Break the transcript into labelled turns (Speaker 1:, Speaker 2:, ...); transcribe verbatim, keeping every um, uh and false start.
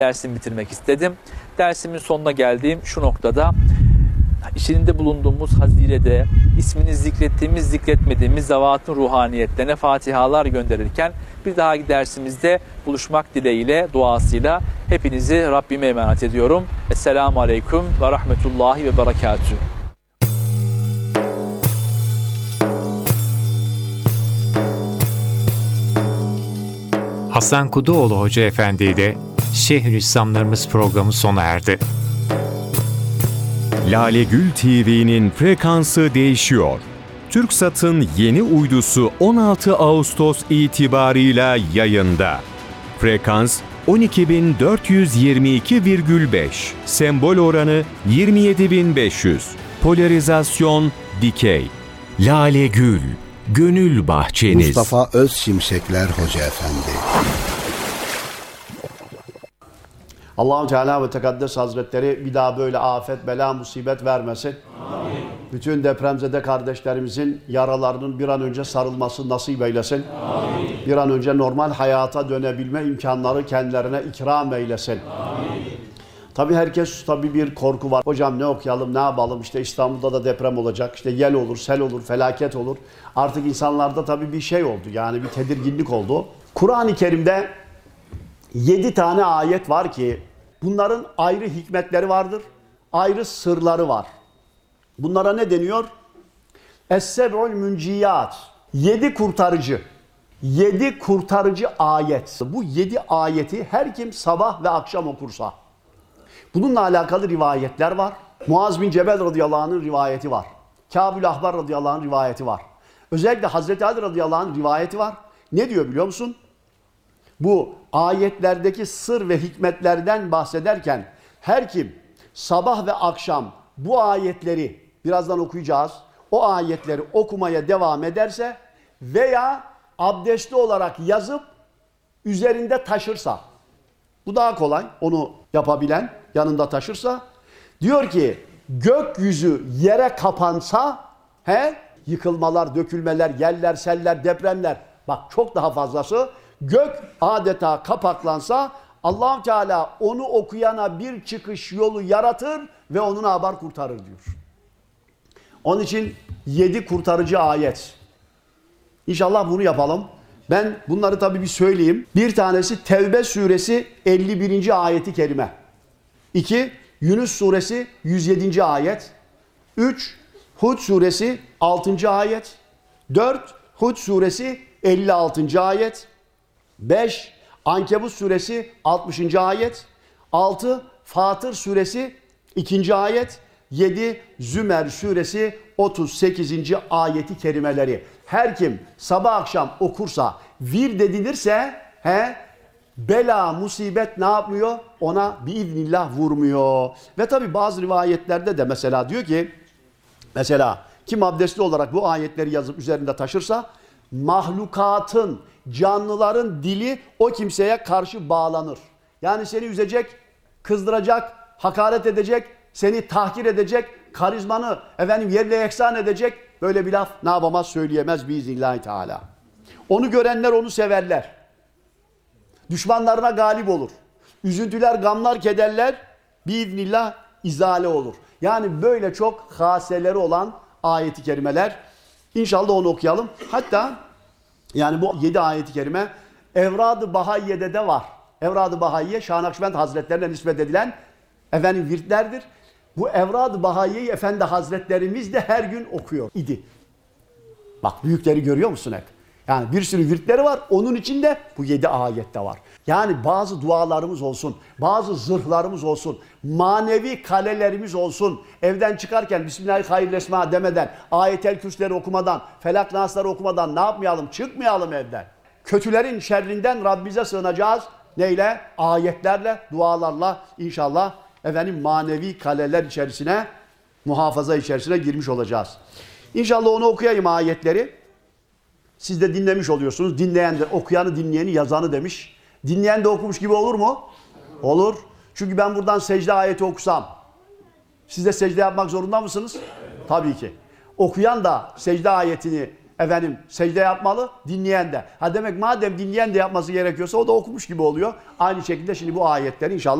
Speaker 1: dersimi bitirmek istedim. Dersimin sonuna geldiğim şu noktada içinde bulunduğumuz hazirede ismini zikrettiğimiz, zikretmediğimiz zavatın ruhaniyetlerine fatihalar gönderirken bir dahaki dersimizde buluşmak dileğiyle, duasıyla hepinizi Rabbime emanet ediyorum. Esselamu Aleyküm ve Rahmetullahi ve Berekatühü.
Speaker 2: Hasan Kuduoğlu Hoca Efendi ile Şeyhülislamlarımız programı sona erdi.
Speaker 3: Lale Gül T V'nin frekansı değişiyor. TürkSat'ın yeni uydusu on altı Ağustos itibarıyla yayında. Frekans on iki bin dört yüz yirmi iki virgül beş, sembol oranı yirmi yedi bin beş yüz, polarizasyon dikey. Lale Gül, gönül bahçeniz.
Speaker 4: Mustafa Özşimşekler Hoca Efendi.
Speaker 5: Allah-u Teala ve Tekaddes Hazretleri bir daha böyle afet, bela, musibet vermesin. Amin. Bütün depremzede kardeşlerimizin yaralarının bir an önce sarılması nasip eylesin. Amin. Bir an önce normal hayata dönebilme imkanları kendilerine ikram eylesin. Amin. Tabii herkes tabii bir korku var. Hocam ne okuyalım, ne yapalım? İşte İstanbul'da da deprem olacak. İşte yel olur, sel olur, felaket olur. Artık insanlarda tabii bir şey oldu. Yani bir tedirginlik oldu. Kur'an-ı Kerim'de yedi tane ayet var ki bunların ayrı hikmetleri vardır, ayrı sırları var. Bunlara ne deniyor? Es-seb'ul münciyat. Yedi kurtarıcı. Yedi kurtarıcı ayet. Bu yedi ayeti her kim sabah ve akşam okursa. Bununla alakalı rivayetler var. Muaz bin Cebel radıyallahu anh'ın rivayeti var. Kâbül Ahbar radıyallahu anh'ın rivayeti var. Özellikle Hazreti Ali radıyallahu anh'ın rivayeti var. Ne diyor biliyor musun? Bu ayetlerdeki sır ve hikmetlerden bahsederken her kim sabah ve akşam bu ayetleri birazdan okuyacağız. O ayetleri okumaya devam ederse veya abdestli olarak yazıp üzerinde taşırsa, bu daha kolay, onu yapabilen yanında taşırsa, diyor ki gökyüzü yere kapansa, he, yıkılmalar, dökülmeler, yeller, seller, depremler, bak çok daha fazlası, gök adeta kapaklansa Allah-u Teala onu okuyana bir çıkış yolu yaratır ve onu ne yapar? Kurtarır diyor. Onun için yedi kurtarıcı ayet. İnşallah bunu yapalım. Ben bunları tabii bir söyleyeyim. Bir tanesi Tevbe suresi elli birinci ayeti kerime. İki, Yunus suresi yüz yedinci ayet. Üç, Hud suresi altıncı ayet. Dört, Hud suresi elli altıncı ayet. beş. Ankebut suresi altmışıncı ayet. altı. Fatır suresi ikinci ayet. yedi. Zümer suresi otuz sekizinci ayeti kerimeleri. Her kim sabah akşam okursa, vird edilirse, he, bela, musibet ne yapmıyor? Ona biiznillah vurmuyor. Ve tabi bazı rivayetlerde de mesela diyor ki, mesela kim abdestli olarak bu ayetleri yazıp üzerinde taşırsa, mahlukatın, canlıların dili o kimseye karşı bağlanır. Yani seni üzecek, kızdıracak, hakaret edecek, seni tahkir edecek, karizmanı efendim yerle yeksan edecek böyle bir laf ne yapamaz, söyleyemez biiznillahü teala. Onu görenler onu severler. Düşmanlarına galip olur. Üzüntüler, gamlar, kederler biiznillah izale olur. Yani böyle çok haseleri olan ayeti kerimeler. İnşallah onu okuyalım. Hatta yani bu yedi ayeti kerime Evrad-ı Bahaiye'de de var. Evrad-ı Bahaiye, Şah Nakşibend Hazretlerine nispet edilen efendim virtlerdir. Bu Evrad-ı Bahaiye'yi Efendi Hazretlerimiz de her gün okuyor idi. Bak büyükleri görüyor musun hep? Yani bir sürü virtleri var. Onun içinde bu yedi ayette var. Yani bazı dualarımız olsun, bazı zırhlarımız olsun, manevi kalelerimiz olsun. Evden çıkarken Bismillahirrahmanirrahim demeden, Ayet-el Kürsüleri okumadan, Felak Nasları okumadan ne yapmayalım? Çıkmayalım evden. Kötülerin şerrinden Rabbimize sığınacağız. Neyle? Ayetlerle, dualarla inşallah efendim manevi kaleler içerisine, muhafaza içerisine girmiş olacağız. İnşallah onu okuyayım ayetleri. Siz de dinlemiş oluyorsunuz. Dinleyen de, okuyanı, dinleyeni, yazanı demiş. Dinleyen de okumuş gibi olur mu? Olur. Çünkü ben buradan secde ayeti okusam, siz de secde yapmak zorunda mısınız? Tabii ki. Okuyan da secde ayetini efendim secde yapmalı, dinleyen de. Ha demek madem dinleyen de yapması gerekiyorsa o da okumuş gibi oluyor. Aynı şekilde şimdi bu ayetleri inşallah